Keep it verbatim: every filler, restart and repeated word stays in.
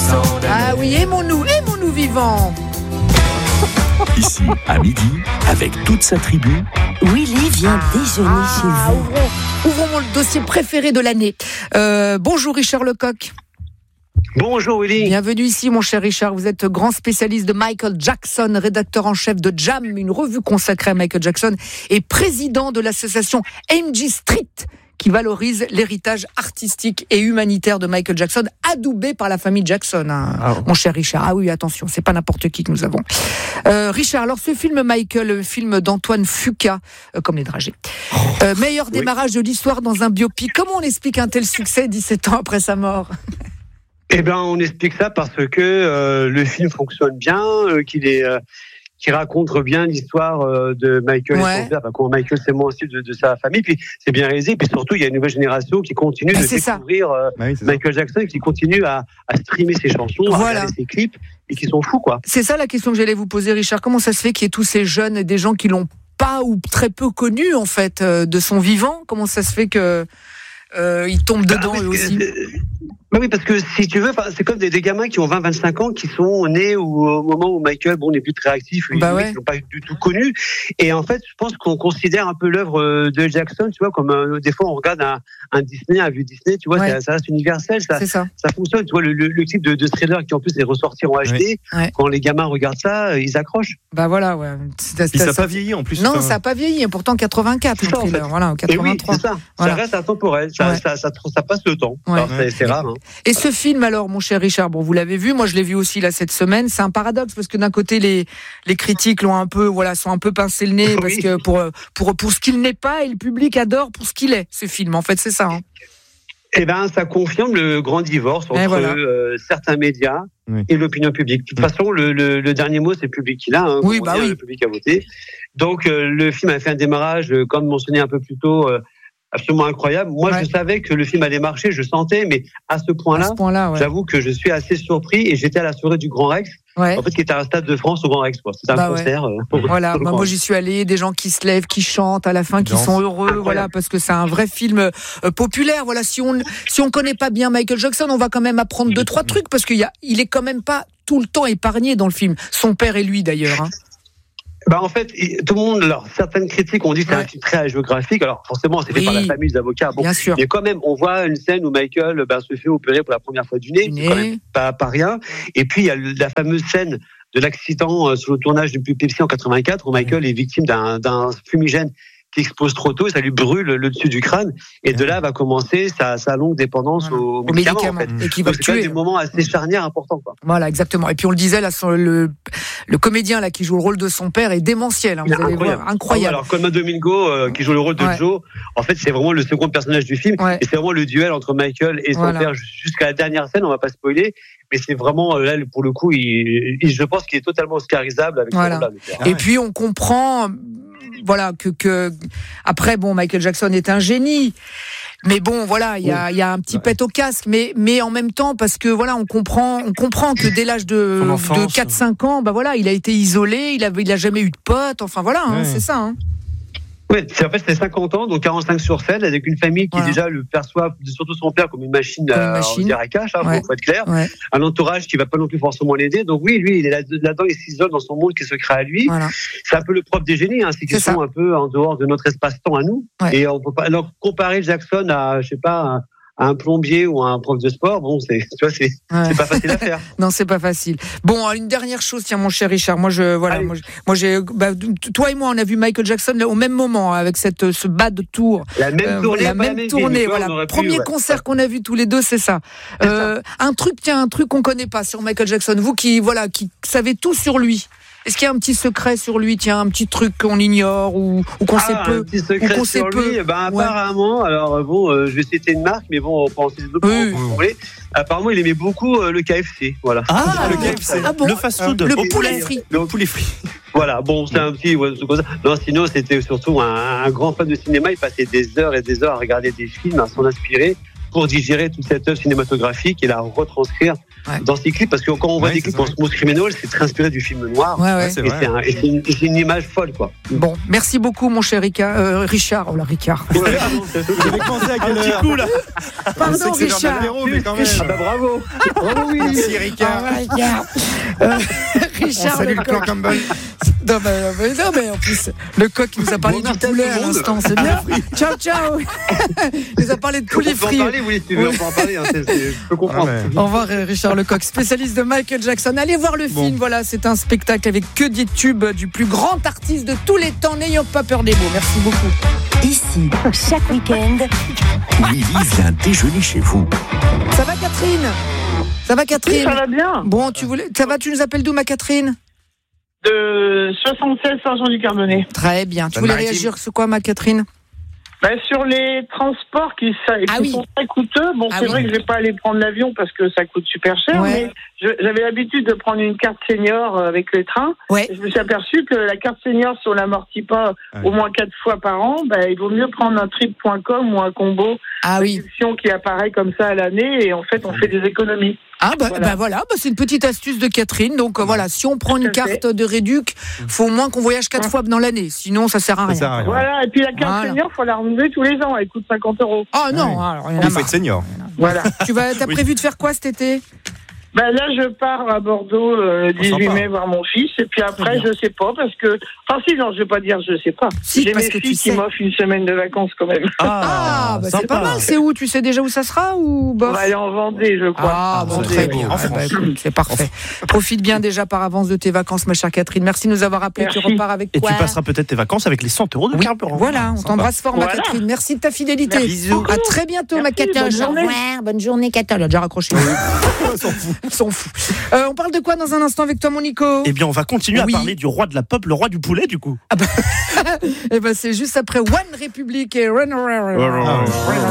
Ah oui, aimons-nous, aimons-nous vivants. Ici, à midi, avec toute sa tribu, Willy vient déjeuner Ah, chez vous. ouvrons, ouvrons mon dossier préféré de l'année. Euh, bonjour Richard Lecoq. Bonjour Willy. Bienvenue ici mon cher Richard. Vous êtes grand spécialiste de Michael Jackson, rédacteur en chef de Jam, une revue consacrée à Michael Jackson, et président de l'association M G Street, qui valorise l'héritage artistique et humanitaire de Michael Jackson, adoubé par la famille Jackson, hein, ah. mon cher Richard. Ah oui, attention, c'est pas n'importe qui que nous avons. Euh, Richard, alors ce film Michael, le film d'Antoine Fuqua, euh, comme les dragées, euh, meilleur oui. démarrage de l'histoire dans un biopic. Comment on explique un tel succès dix-sept ans après sa mort ? Eh bien, on explique ça parce que euh, le film fonctionne bien, euh, qu'il est... Euh... qui raconte bien l'histoire de Michael ouais. et son père, enfin, comment Michael s'aimant aussi de, de sa famille, puis c'est bien réalisé, puis surtout il y a une nouvelle génération qui continue ah, de découvrir euh, oui, Michael ça. Jackson, qui continue à, à streamer ses chansons, voilà. à regarder ses clips, et qui sont fous, quoi. C'est ça la question que j'allais vous poser, Richard. Comment ça se fait qu'il y ait tous ces jeunes et des gens qui l'ont pas ou très peu connu, en fait, euh, de son vivant? Comment ça se fait que euh, ils tombent dedans, ah, eux aussi? Bah oui, parce que si tu veux, c'est comme des, des gamins qui ont vingt à vingt-cinq ans, qui sont nés au, au moment où Michael, bon, n'est plus très actif, bah ouais. ils n'ont pas du tout connu. Et en fait, je pense qu'on considère un peu l'œuvre de Jackson, tu vois, comme euh, des fois on regarde un, un Disney, un vieux Disney, tu vois, ouais. ça, ça reste universel, ça, ça. ça fonctionne. Tu vois, le, le, le clip de, de Thriller qui en plus est ressorti en H D, ouais. quand les gamins regardent ça, ils accrochent. Bah voilà, ouais. Ça n'a pas vieilli en plus. Non, ça n'a pas vieilli, pourtant quatre-vingt-quatre, ça, en fait. voilà, quatre-vingt-trois. Et oui, c'est ça. Voilà. Ça reste intemporel, ça, ouais. ça, ça, ça, ça passe le temps. Ouais. Alors, c'est, c'est rare. Hein. Et ce film, alors, mon cher Richard, bon, vous l'avez vu, moi je l'ai vu aussi là cette semaine. C'est un paradoxe parce que d'un côté les les critiques l'ont un peu, voilà, sont un peu pincé le nez parce oui. que pour pour pour ce qu'il n'est pas, et le public adore pour ce qu'il est. Ce film, en fait, c'est ça. Hein. Eh ben, ça confirme le grand divorce entre voilà. euh, certains médias oui. et l'opinion publique. De toute oui. façon, le, le, le dernier mot, c'est le public qui l'a. Hein, oui, bah oui. Le public a voté. Donc, euh, le film a fait un démarrage, euh, comme mentionné un peu plus tôt. Euh, absolument incroyable. Moi, ouais. je savais que le film allait marcher, je sentais, mais à ce point-là, ce point-là ouais. j'avoue que je suis assez surpris, et j'étais à la soirée du Grand Rex, ouais. en fait, qui était à un stade de France au Grand Rex, quoi. C'était un bah concert. Ouais. Euh, voilà. Bah, moi, j'y suis allé, des gens qui se lèvent, qui chantent à la fin, qui sont heureux, incroyable. Voilà, parce que c'est un vrai film euh, populaire. Voilà, si on si on connaît pas bien Michael Jackson, on va quand même apprendre deux trois trucs, parce qu'il y a, il est quand même pas tout le temps épargné dans le film. Son père et lui, d'ailleurs. Hein. Bah en fait, tout le monde, alors certaines critiques ont dit que c'est ouais. un film très géographique. Alors forcément, c'est fait oui. par la famille d'avocats. Bon, bien sûr. Mais quand même, on voit une scène où Michael ben, se fait opérer pour la première fois du nez. nez. C'est quand même pas, pas rien. Et puis il y a la fameuse scène de l'accident euh, sur le tournage du Pepsi en quatre-vingt-quatre où Michael est victime d'un, d'un fumigène qui explose trop tôt, ça lui brûle le dessus du crâne, et de là va commencer sa, sa longue dépendance voilà. aux médicaments, médicaments en fait. Et qui va Donc, tuer. C'est des moments assez charnières importants, quoi. Voilà, exactement. Et puis on le disait là, le le comédien là qui joue le rôle de son père est démentiel. Hein, vous allez incroyable. voir, incroyable. Ah ouais, alors Colman Domingo euh, qui joue le rôle de ouais. Joe, en fait c'est vraiment le second personnage du film, ouais. et c'est vraiment le duel entre Michael et son voilà. père jusqu'à la dernière scène. On va pas spoiler. Mais c'est vraiment, là, pour le coup, il, il, je pense qu'il est totalement oscarisable avec voilà. ce rôle-là. Ah et ouais. puis, on comprend, voilà, que, que, après, bon, Michael Jackson est un génie. Mais bon, voilà, il y a, il y a un petit ouais. pet au casque, mais, mais en même temps, parce que voilà, on comprend, on comprend que dès l'âge de, de quatre à cinq ans, bah voilà, il a été isolé, il a, il a jamais eu de potes, enfin voilà, hein, ouais. c'est ça, hein. Oui, c'est, en fait, c'était cinquante ans, donc quarante-cinq sur sept, avec une famille qui, voilà. déjà, le perçoit, surtout son père, comme une machine, comme une à, machine. à cash, hein, ouais. faut être clair. Ouais. Un entourage qui va pas non plus forcément l'aider. Donc oui, lui, il est là-dedans, il s'isole dans son monde qui se crée à lui. Voilà. C'est un peu le propre des génies, hein, c'est qu'ils c'est sont ça. un peu en dehors de notre espace-temps à nous. Ouais. Et on peut pas, alors, comparer Jackson à, je sais pas, un, un plombier ou un prof de sport, bon, c'est, tu vois, c'est, ouais. c'est pas facile à faire. Non, c'est pas facile. Bon, une dernière chose, tiens, mon cher Richard, moi, je, voilà, moi, moi, j'ai, bah, toi et moi, on a vu Michael Jackson au même moment, avec cette, ce bad tour. La même euh, tournée, la même tournée, voilà. Premier pu, ouais. concert qu'on a vu tous les deux, c'est ça. C'est euh, ça. Un truc, tiens, un truc qu'on connaît pas sur Michael Jackson. Vous qui, voilà, qui savez tout sur lui. Est-ce qu'il y a un petit secret sur lui, tiens, un petit truc qu'on ignore ou, ou qu'on ah, sait peu, un petit secret ou qu'on sur sait peu. Lui, ben, apparemment, ouais. alors bon, euh, je vais citer une marque, mais bon, on peut en citer d'autres. Oui. Pour oui. Apparemment, il aimait beaucoup euh, le K F C, voilà. Ah, ah le K F C, ah bon le fast-food, le poulet frit, le poulet frit. Voilà, bon, c'est un petit, ouais, c'est comme ça. Non, sinon, c'était surtout un, un grand fan de cinéma. Il passait des heures et des heures à regarder des films, à s'en inspirer pour digérer toute cette œuvre cinématographique et la retranscrire ouais. dans ces clips, parce que quand on voit ouais, des clips en Smooth Criminal, c'est très inspiré du film noir. Ouais, ouais. C'est Et, vrai. c'est un, et, c'est une, et c'est une image folle, quoi. Bon, merci beaucoup, mon cher Ricard. Euh, Richard, oh là, Ricard. Ouais, pardon, c'est tout. J'avais pensé à quel petit coup là. Pardon, C'est Richard. l'apéro, mais quand même. Ah bah bravo. Bravo, oui. Merci Ricard. Ah, Ricard. Euh, Richard, Salut le le clan coq. Campbell. Non, mais, mais, non, mais en plus, le coq qui nous a parlé Bon, du merci à poulet tout à le monde. l'instant, c'est bien. Ciao, ciao. Il nous a parlé de On poulet peut en frit. parler, oui, si tu veux, on peut en parler. Hein, c'est, c'est, je peux comprendre. Ah, mais- Au revoir euh, Richard Lecoq, spécialiste de Michael Jackson. Allez voir le Bon. film, voilà, c'est un spectacle avec que des tubes du plus grand artiste de tous les temps. N'ayons pas peur des mots. Merci beaucoup. Ici, chaque week-end, Willy vient déjeuner chez vous. Ça va Catherine Ça va Catherine Ça va bien. Bon, tu voulais, ça va, tu nous appelles d'où ma Catherine De soixante-seize Saint-Jean-du-Carbonnet. Très bien. Tu Bonne voulais maritime. réagir sur quoi ma Catherine Ben, sur les transports qui, ça, qui Ah oui. sont très coûteux, bon, Ah c'est oui. vrai que je vais pas aller prendre l'avion parce que ça coûte super cher, Ouais. mais je- j'avais l'habitude de prendre une carte senior euh, avec les trains. Ouais. Et je me suis aperçu que la carte senior, si on l'amortit pas Ouais. au moins quatre fois par an, ben, il vaut mieux prendre un trip point com ou un combo Ah oui. réduction qui apparaît comme ça à l'année et en fait, on fait des économies. Ah bah Voilà. bah voilà, bah c'est une petite astuce de Catherine. Donc euh, voilà, si on prend Tout une à fait. carte de réduc, faut au moins qu'on voyage quatre fois dans l'année. Sinon, ça sert à Ça rien. sert à rien. Voilà. Et puis la carte Voilà. senior, faut la renouveler tous les ans. Elle coûte cinquante euros. Ah non, Ouais. alors il y en a Il faut marre. être senior. Voilà. Tu vas, t'as Oui. prévu de faire quoi cet été? Ben là, je pars à Bordeaux euh, le dix-huit sympa. mai voir mon fils. Et puis après, bien. je sais pas, parce que... Enfin si, non, je vais pas dire je sais pas. Si, J'ai parce mes que filles tu qui sais. m'offrent une semaine de vacances quand même. Ah, bah c'est sympa. pas mal. C'est où? Tu sais déjà où ça sera ou On bof? va aller en Vendée, je crois. Ah, bon, c'est très beau. bien. En Ah, bah, France. écoute, c'est parfait. Profite bien déjà par avance de tes vacances, ma chère Catherine. Merci de nous avoir appelé. Tu Merci. repars avec Et quoi? tu passeras peut-être tes vacances avec les cent euros de Oui, carburant. voilà, on Sympa. t'embrasse fort, ma Voilà. Catherine. Merci de ta fidélité. Merci Bisous. À très bientôt, ma Merci, Catherine. bonne journée. Au revoir, bonne journée, Catherine. Elle a déjà raccroché. On s'en fout. Ils sont fous. Euh, on parle de quoi dans un instant avec toi, mon Nico? Eh bien, on va continuer Oui. à parler du roi de la pop, le roi du poulet, du coup. Eh ben, c'est juste après One Republic et Run. Oh, oh, oh, oh.